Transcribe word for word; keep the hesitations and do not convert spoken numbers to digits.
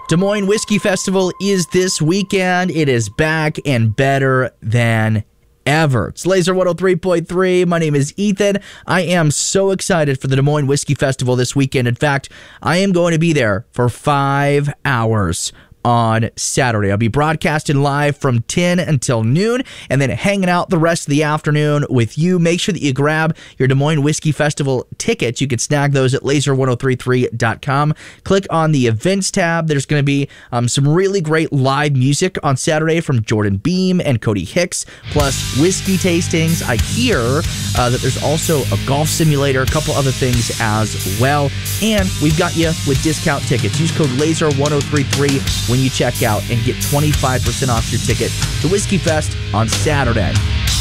Des Moines Whiskey Festival is this weekend. It is back and better than ever. It's Laser one oh three point three. My name is Ethan. I am so excited for the Des Moines Whiskey Festival this weekend. In fact, I am going to be there for five hours on Saturday. I'll be broadcasting live from ten until noon and then hanging out the rest of the afternoon with you. Make sure that you grab your Des Moines Whiskey Festival tickets. You can snag those at laser ten thirty-three dot com. Click on the events tab. There's going to be um, some really great live music on Saturday from Jordan Beam and Cody Hicks, plus whiskey tastings. I hear uh, that there's also a golf simulator, a couple other things as well. And we've got you with discount tickets. Use code laser ten thirty-three when you check out and get twenty-five percent off your ticket to Whiskey Fest on Saturday.